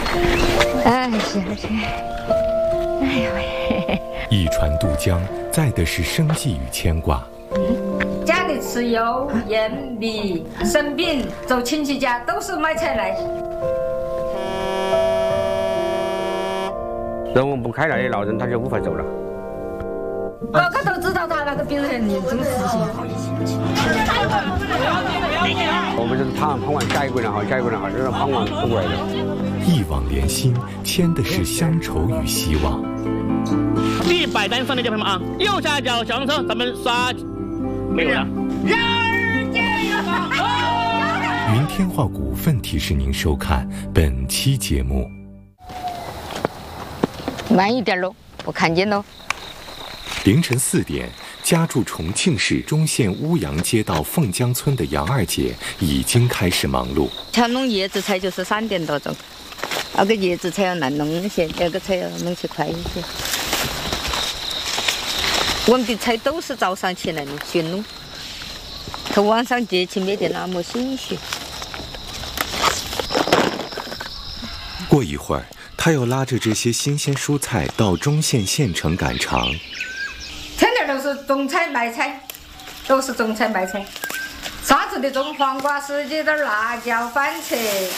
哎，是而且，哎呦喂！ 一船渡江，载的是生计与牵挂。 家里吃油、盐、米，生病走亲戚家都是买菜来。 如果不开那的老人，他就无法走了。 我都知道他那个病很严重事情。 我们就是盼望下一个人好，下一个人好，就是盼望送过来的。 一网连心，牵的是乡愁与希望。 100单上来就朋友们啊，右下角小黄车，咱们刷没有了。 云天化股份提示您收看本期节目。 慢一点喽，我看见喽。 凌晨4点，家住重庆市忠县乌阳街道凤江村的杨二姐已经开始忙碌。 像弄叶子菜就是3点多钟，那个叶子菜要难弄一些，那个菜要弄起快一些。我们的菜都是早上起来的去弄，可晚上节气没得那么新鲜。 过一会儿，她又拉着这些新鲜蔬菜到忠县县城赶场。 天天都是种菜卖菜，都是种菜卖菜。啥子的种黄瓜、四季豆、辣椒、番茄。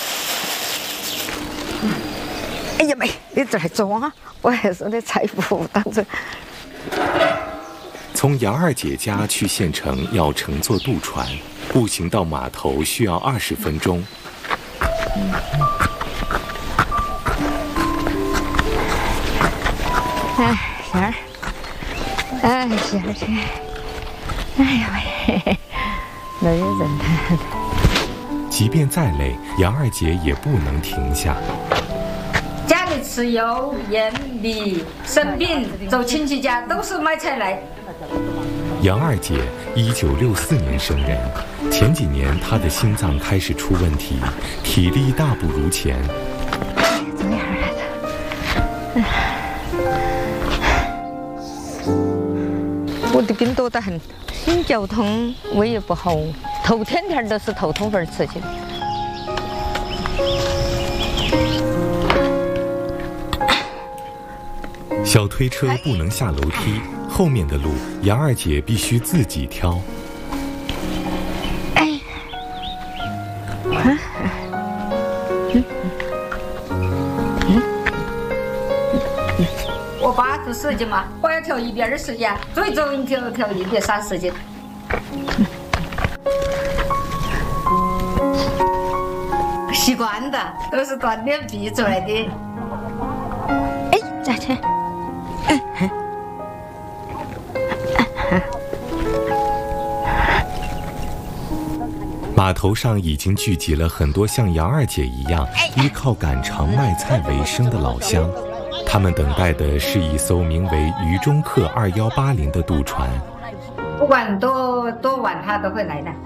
哎呀妹，你这还种啊？我还说的菜谱当中。 从杨二姐家去县城要乘坐渡船，步行到码头需要20分钟。 哎，贤儿，哎，贤儿去，哎呀喂，哪有人呢？ 即便再累，杨二姐也不能停下。 家里吃油、盐、米，生病走亲戚家都是买菜来。 杨二姐1964年生人，前几年她的心脏开始出问题，体力大不如前。 怎么样来着？我的病多得很，心绞痛，胃也不好，头天天都是头痛粉刺激。 小推车不能下楼梯，后面的路杨二姐必须自己挑。 哎， 我80斤嘛，我要调120斤，最重调130斤。习惯的，都是锻炼逼出来的。 哎，再去。 码头上已经聚集了很多像杨二姐一样依靠赶场卖菜为生的老乡，他们等待的是一艘名为渝中客2180的渡船。 不管多晚，他都会来的。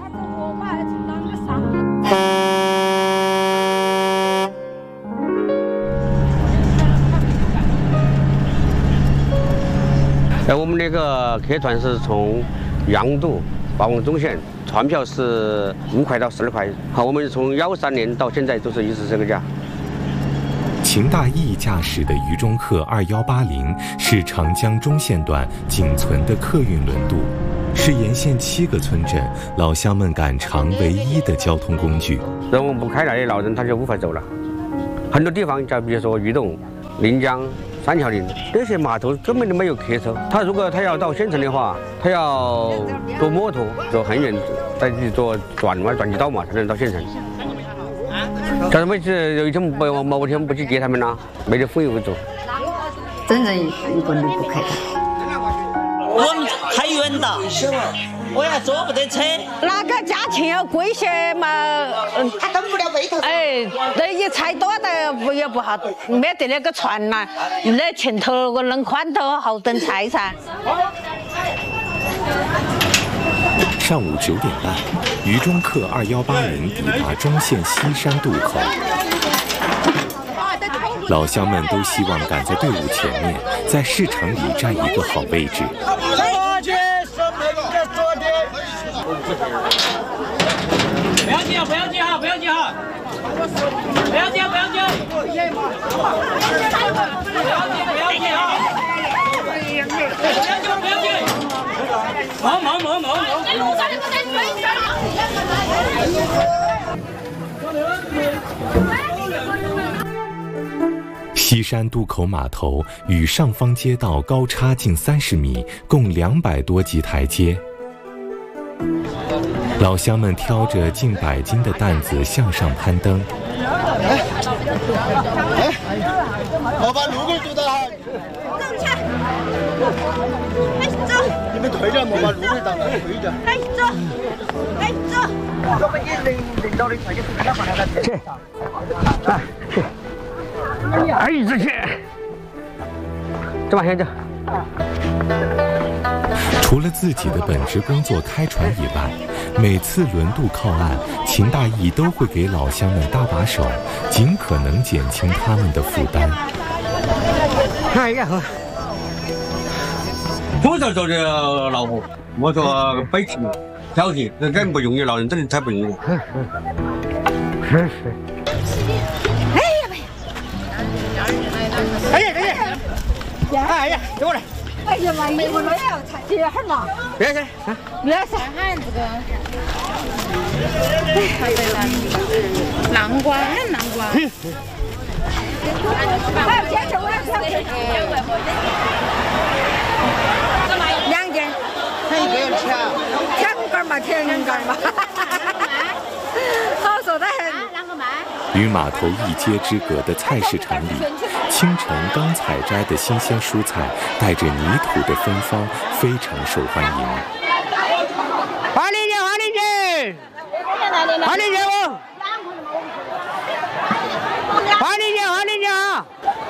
我们那个客船是从杨渡发往忠县，船票是5块到12块。好，我们从13年到现在都是一直这个价。 秦大义驾驶的渝中客2180是长江中线段仅存的客运轮渡，是沿线7个村镇老乡们赶场唯一的交通工具。 如果不开那的老人，他就无法走了。很多地方，比如说渝洞、临江、3桥岭这些码头根本就没有客车。他如果要到县城的话，他要坐摩托，走很远，再去坐转机道嘛，才能到县城。但是每次有一天某天不去接他们了，没得风油走。 真正一个离不开他。 我们太远了，我也坐不得车。 那个价钱要贵些嘛？ 他登不了背头。 哎，那一菜多的也不好，没得那个船呐，那前头我弄宽头好等菜噻。 上午9点半，渝中客2180抵达忠县西山渡口。老乡们都希望赶在队伍前面，在市场里占一个好位置。 不要急哈，不要急哈，不要急哈，不要急，不要急。 西山渡口码头与上方街道高差近30米，共200多级台阶。老乡们挑着近100斤的担子向上攀登。 我把路棍堵到哈。 走起来，来走。 你们退着，莫把路棍挡到，退着。 来走，来走。 我们领导的快点给他放那去。 哎，一直去。再往前走。 除了自己的本职工作开船以外，每次轮渡靠岸，秦大义都会给老乡们搭把手，尽可能减轻他们的负担。 哎呀，多少做的老婆，我说背起挑起，这真不容易，老人真的太不容易了。是。 哎呀， 哎呀，给我来。 哎呀妈，我那要才这样嘛？ 别去， 别去， 看这个，南瓜，南瓜。 还有坚持，我要2斤， 他一个人吃啊 2根嘛，2根嘛，好说的很。 与码头一街之隔的菜市场里，清晨刚采摘的新鲜蔬菜带着泥土的芬芳，非常受欢迎。 花梨姐，花梨姐，花梨姐哦，花梨姐，花梨姐啊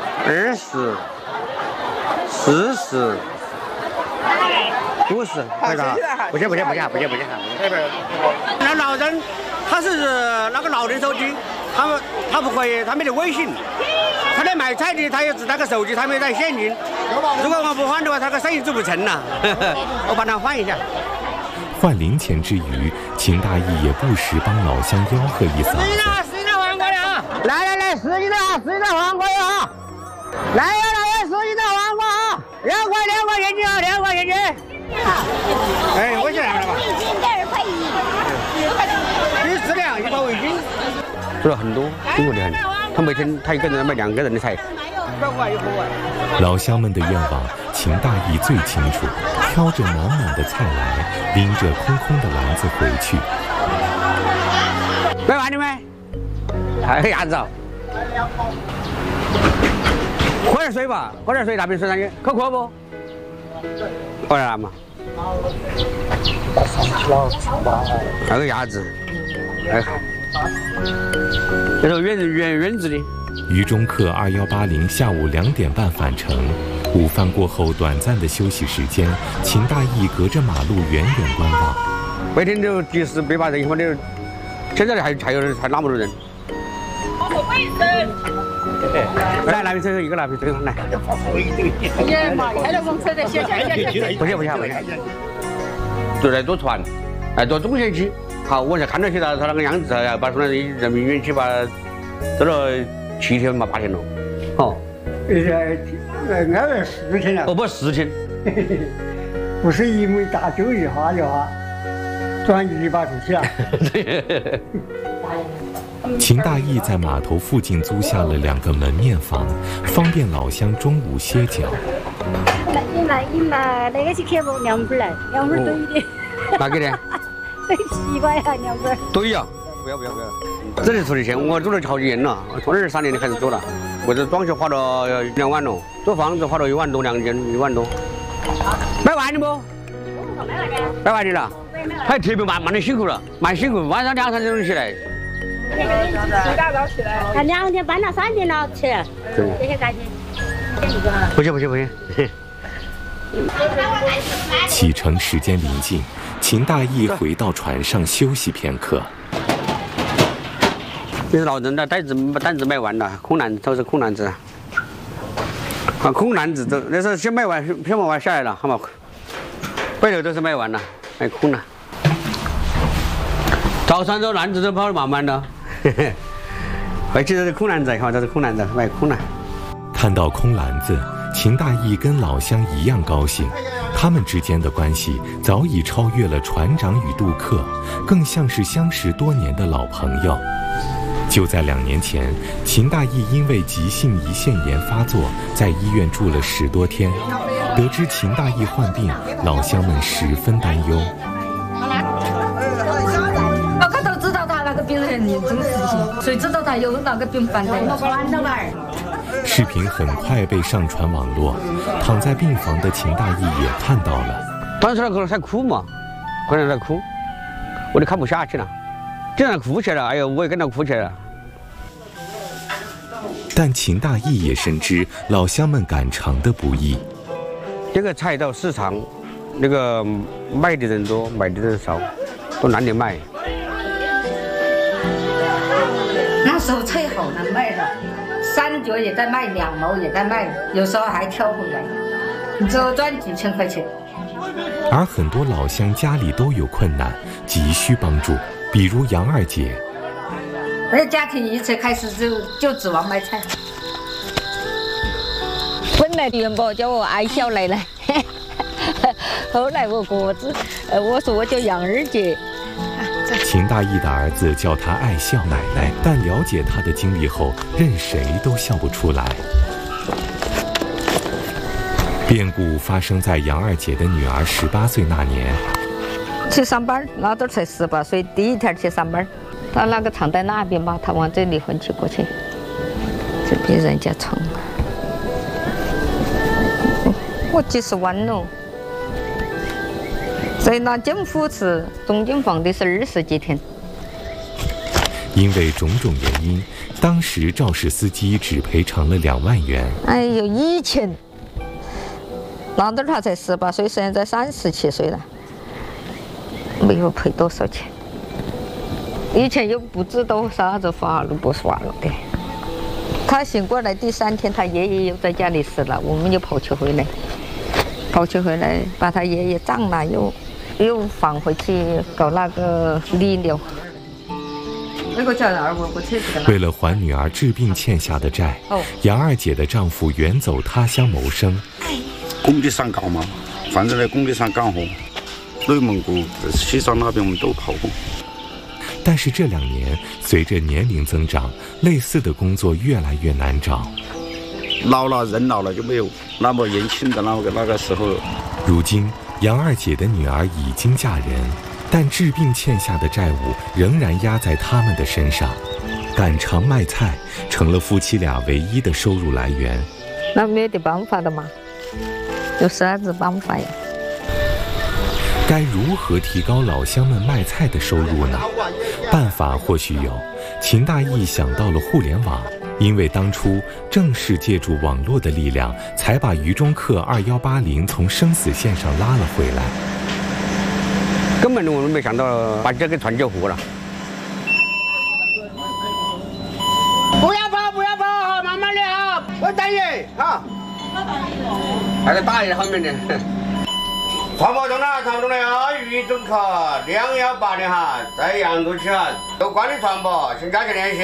，20、40、50，那个不行。那老人他是那个老人手机。他不可以，他没得微信，他来卖菜的，他也只那个手机，他没带现金。如果我不换的话，他个生意做不成了。我帮他换一下。 换零钱之余，秦大义也不时帮老乡吆喝一嗓子。 10斤黄瓜的啊！来，10斤的啊，10斤的黄瓜啊！来呀，10斤的黄瓜啊！2块钱斤啊，2块钱斤。哎，我想了吧？1斤2块1。14两1块1斤。做了很多，辛苦的很。他每天他一个人卖2个人的菜。 老乡们的愿望，秦大义最清楚。挑着满满的菜来，拎着空空的篮子回去。 卖完了没？还有鸭子啊！喝点水吧，喝点水，拿瓶水上去，口渴不？喝点嘛。还有鸭子，还好。这是原子的。 渝中客2180下午2点半返程。午饭过后短暂的休息时间，秦大义隔着马路远远观望。 每天都几十100人，或者现在还那么多人。来，拿瓶水，一个拿瓶水来。 也嘛，开了公车的，谢。 不行。就来坐船，坐中线去。好，我才看到起他那个样子，把从那人民园区把走了7天嘛8天了。哦。 安排4天了。 哦，不4天。 不是因为大酒一花的话，转移把出去了。 秦大义在码头附近租下了2个门面房，方便老乡中午歇脚。 你买那个是开不2份来，2份对的。 哪个的？ 对西瓜呀，2份。 对呀，不要。这里出的钱，我做了好几年了，从23年就开始做了。我这装修花了2万了，做房子花了1万多，2间1万多。卖完了不？卖完的了。还特别慢的辛苦了，蛮辛苦，晚上2、3点钟起来。 一大早起来。他2点半了3点了起来。这些赶紧。 不行。 启程时间临近，秦大义回到船上休息片刻。 这是老人的担子卖完了，空篮子都是空篮子。啊，空篮子都那时候先卖完下来了，好吗？背头都是卖完了，卖空了。早上这篮子都跑得满满的，回去都是空篮子，看这是空篮子，卖空了。 看到空篮子，秦大义跟老乡一样高兴。他们之间的关系早已超越了船长与渡客，更像是相识多年的老朋友。就在2年前，秦大义因为急性胰腺炎发作，在医院住了10多天。得知秦大义患病，老乡们十分担忧。 我都知道他那个病很严重事情，谁知道他有那个病犯的？ 视频很快被上传网络，躺在病房的秦大义也看到了。 当时那个在哭嘛，可能在哭，我都看不下去了，竟然哭起来了，哎呦，我也跟着哭起来了。 但秦大义也深知老乡们赶场的不易。 这个菜到市场，那个卖的人多，买的人少，都难得卖。 那时候菜好难卖的，3角也在卖，2毛也在卖，有时候还挑回来，你只赚几千块钱。 而很多老乡家里都有困难，急需帮助，比如杨二姐。 而家庭一切开始就指望卖菜。 本来元宝叫我爱小奶奶，后来我哥子，我说我叫杨二姐。 秦大义的儿子叫她爱笑奶奶，但了解她的经历后，任谁都笑不出来。变故发生在杨二姐的女儿18岁那年。 去上班，那阵才18岁，第一天去上班，他那个藏在那边吧，他往这里混去过去，就被人家冲了。我几十万了，在那进府池中间放的是20几天。 因为种种原因，当时肇事司机只赔偿了2万元。 哎呦，以前那阵他才18岁，现在37岁了，没有赔多少钱。以前又不知道啥子法律不法律的。他醒过来第3天，他爷爷又在家里死了，我们又跑去回来，把他爷爷葬了，又返回去搞那个立了。那个叫我车子的。 为了还女儿治病欠下的债，杨二姐的丈夫远走他乡谋生。 工地上干嘛？反正在工地上干活，内蒙古、西藏那边我们都跑过。 但是这2年，随着年龄增长，类似的工作越来越难找。 人老了就没有那么年轻的那个时候。 如今，杨二姐的女儿已经嫁人，但治病欠下的债务仍然压在他们的身上。赶场卖菜成了夫妻俩唯一的收入来源。 那没得办法的嘛，有啥子办法呀？ 该如何提高老乡们卖菜的收入呢？办法或许有，秦大义想到了互联网，因为当初正是借助网络的力量，才把渝中客2180从生死线上拉了回来。 根本我们没想到把这个船救活了。 不要跑，慢慢的哈，我等你哈。 还有大爷后面的。 船舶中呢，差不多的渝中客2180哈，在扬州区哈，有关的船舶请加强联系。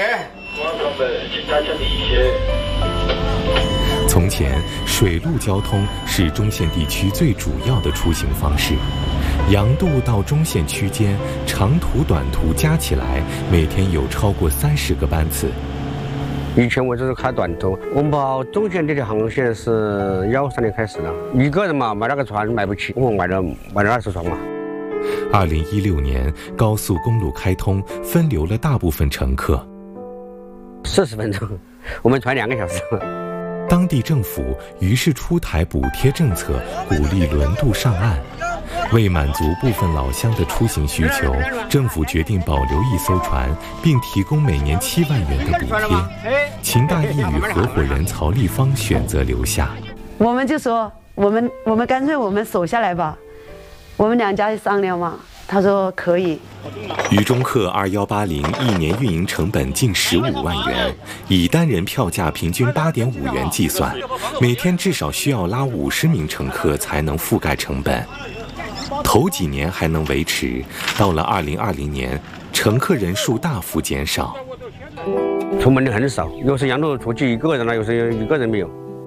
从前，水陆交通是中线地区最主要的出行方式。杨渡到中线区间，长途短途加起来，每天有超过30个班次。 以前我就是开短途，我们跑中线这条航线是13年开始的，一个人嘛买那个船买不起，我买了20船嘛。 2016年，高速公路开通，分流了大部分乘客。 40分钟，我们船2个小时。 当地政府于是出台补贴政策，鼓励轮渡上岸。为满足部分老乡的出行需求，政府决定保留1艘船，并提供每年7万元的补贴。秦大义与合伙人曹立芳选择留下。 我们就说，我们干脆我们守下来吧。我们2家商量嘛，他说可以。 渝中客2180一年运营成本近15万元，以单人票价平均8.5元计算，每天至少需要拉50名乘客才能覆盖成本。头几年还能维持，到了2020年，乘客人数大幅减少。 出门的很少，有时杨渡出去1个人了，有时1个人没有。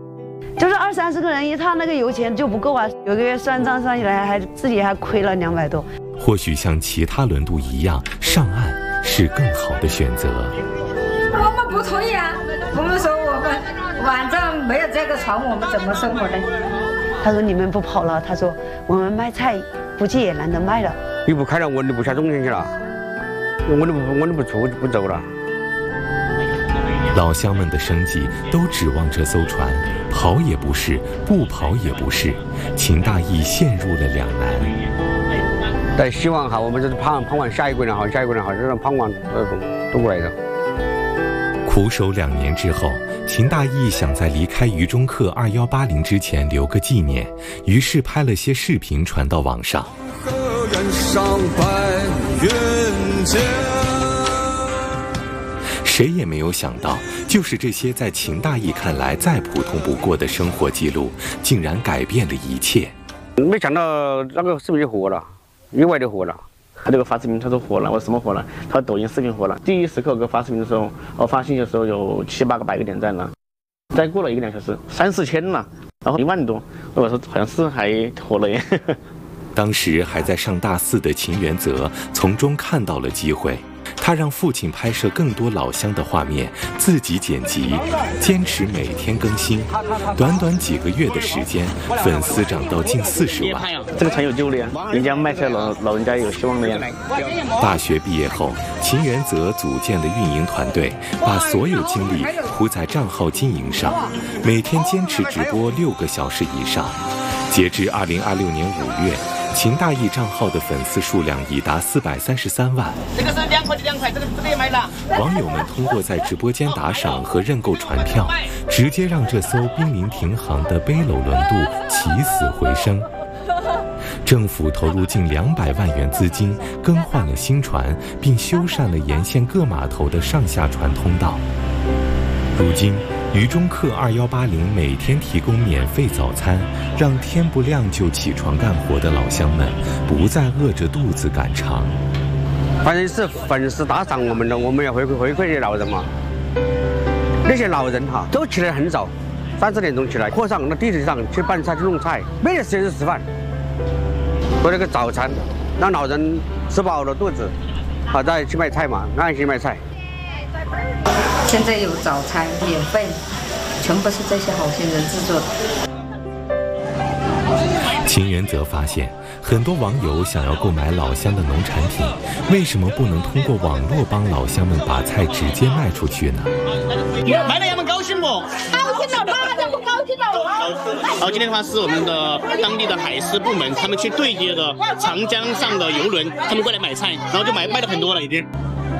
20-30个人，他那个油钱就不够啊，有个月算账算起来自己还亏了200多。 或许像其他轮渡一样，上岸是更好的选择。 我们不同意啊！我们说我们晚上没有这个船，我们怎么生活呢？ 他说你们不跑了，他说我们卖菜估计也难得卖了。 你不开了，稳得不下中间去了，稳得不出不走了。 老乡们的生计都指望这艘船，跑也不是，不跑也不是，秦大义陷入了两难。 但希望哈，我们就是盼望下一个人好，下一个人好，这种盼望都过来的。 苦守2年之后，秦大义想在离开渝中客2180之前留个纪念，于是拍了些视频传到网上。谁也没有想到，就是这些在秦大义看来再普通不过的生活记录，竟然改变了一切。 没想到那个视频就火了，意外的火了。 他这个发视频，他说火了，我什么火了？他抖音视频火了。第一时刻给我发视频的时候，我发信息的时候有700个100个点赞了。再过了1个2小时，3-4千了，然后1万多。我说好像是还火了耶。 当时还在上大4的秦元泽从中看到了机会。他让父亲拍摄更多老乡的画面，自己剪辑，坚持每天更新。短短几个月的时间，粉丝涨到近40万。 这个船有救了呀，人家卖菜老人家有希望了呀。 大学毕业后，秦元泽组建了运营团队，把所有精力扑在账号经营上，每天坚持直播6个小时以上。截至2026年5月。秦大义账号的粉丝数量已达433万。 这个是2块的2块，这个特别买了。 网友们通过在直播间打赏和认购船票，直接让这艘濒临停航的背篓轮渡起死回生。政府投入近200万元资金，更换了新船，并修缮了沿线各码头的上下船通道。如今，渝中客2180每天提供免费早餐，让天不亮就起床干活的老乡们不再饿着肚子赶场。 反正是粉丝打赏我们的，我们要回馈给老人嘛。那些老人哈都起来很早，3、4点钟起来，或上那地铁上去搬菜去弄菜，没得时间吃饭。做那个早餐，让老人吃饱了肚子，好再去卖菜嘛，安心卖菜。 现在有早餐免费，全部是这些好心人制作的。 秦元泽发现，很多网友想要购买老乡的农产品，为什么不能通过网络帮老乡们把菜直接卖出去呢？ 卖了他们高兴不？ 高兴了，哪个不高兴了？ 好，今天的话是我们的当地的海事部门，他们去对接的长江上的邮轮，他们过来买菜，然后就卖了很多了已经。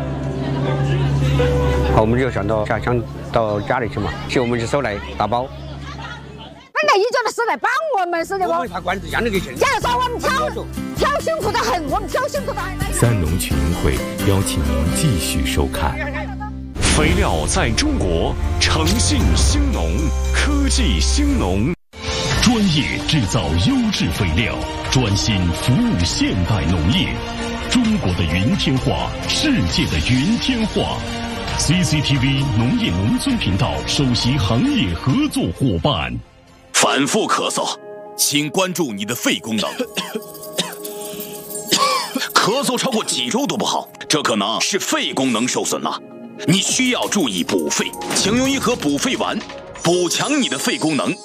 好，我们就想到下乡到家里去嘛，去我们去收来打包。 那一家的是来帮我们似的我们他管子一样的给钱。 假如说我们挑辛苦的很，我们挑辛苦的很。 三农群英会邀请您继续收看。 肥料在中国，诚信兴农，科技兴农，专业制造优质肥料，专心服务现代农业。中国的云天化，世界的云天化。CCTV 农业农村频道首席行业合作伙伴。 反复咳嗽，请关注你的肺功能。咳嗽超过几周都不好，这可能是肺功能受损了。你需要注意补肺，请用一盒补肺丸，补强你的肺功能。